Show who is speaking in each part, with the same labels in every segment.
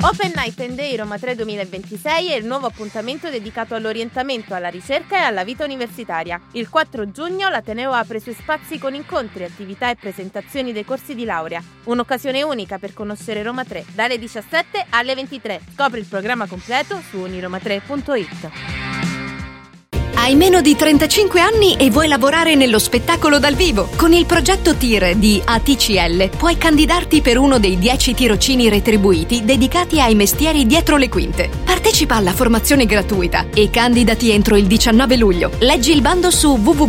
Speaker 1: Open Night and Day Roma 3 2026 è il nuovo appuntamento dedicato all'orientamento, alla ricerca e alla vita universitaria. Il 4 giugno l'Ateneo apre i suoi spazi con incontri, attività e presentazioni dei corsi di laurea. Un'occasione unica per conoscere Roma 3, dalle 17 alle 23. Scopri il programma completo su uniroma3.it.
Speaker 2: Hai meno di 35 anni e vuoi lavorare nello spettacolo dal vivo? Con il progetto TIR di ATCL puoi candidarti per uno dei 10 tirocini retribuiti dedicati ai mestieri dietro le quinte. Partecipa alla formazione gratuita e candidati entro il 19 luglio. Leggi il bando su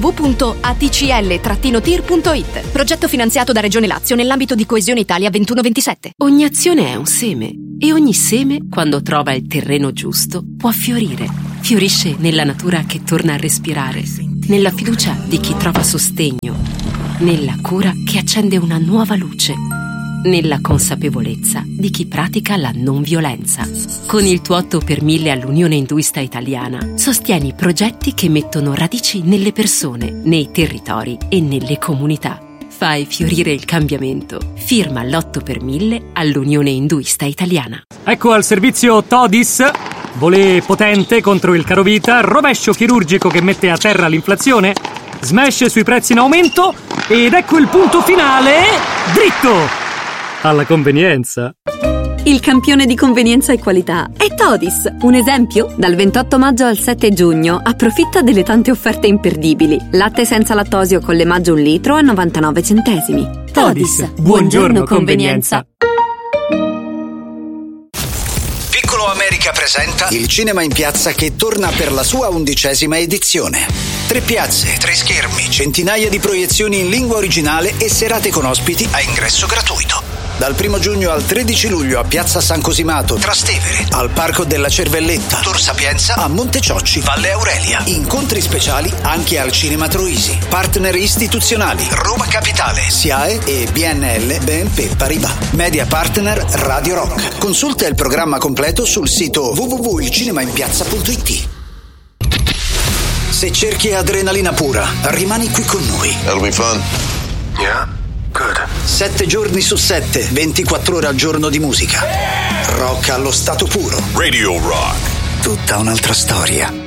Speaker 2: www.atcl-tir.it. Progetto finanziato da Regione Lazio nell'ambito di Coesione Italia 21-27.
Speaker 3: Ogni azione è un seme e ogni seme, quando trova il terreno giusto, può fiorire. Fiorisce nella natura che torna a respirare, nella fiducia di chi trova sostegno, nella cura che accende una nuova luce, nella consapevolezza di chi pratica la non violenza. Con il tuo 8 per 1000 all'Unione Induista Italiana sostieni progetti che mettono radici nelle persone, nei territori e nelle comunità. Fai fiorire il cambiamento. Firma l'8 per 1000 all'Unione Induista Italiana.
Speaker 4: Ecco al servizio Todis. Volé potente contro il carovita, rovescio chirurgico che mette a terra l'inflazione, smash sui prezzi in aumento ed ecco il punto finale, dritto! Alla convenienza.
Speaker 2: Il campione di convenienza e qualità è Todis. Un esempio? Dal 28 maggio al 7 giugno approfitta delle tante offerte imperdibili. Latte senza lattosio con l'emaggio 1 litro a 99 centesimi.
Speaker 4: Todis, buongiorno convenienza.
Speaker 5: Piccolo America presenta il Cinema in Piazza che torna per la sua 11ª edizione. 3 piazze, 3 schermi, centinaia di proiezioni in lingua originale e serate con ospiti a ingresso gratuito. Dal 1 giugno al 13 luglio a Piazza San Cosimato, Trastevere, al Parco della Cervelletta, Tor Sapienza, a Monteciocci, Valle Aurelia. Incontri speciali anche al Cinema Troisi. Partner istituzionali: Roma Capitale, SIAE e BNL BNP Paribas. Media partner Radio Rock. Consulta il programma completo sul sito www.ilcinemainpiazza.it. Se cerchi adrenalina pura, rimani qui con noi.
Speaker 6: That'll be fun. Yeah. Good.
Speaker 5: 7 giorni su 7, 24 ore al giorno di musica. Rock allo stato puro.
Speaker 6: Radio Rock.
Speaker 5: Tutta un'altra storia.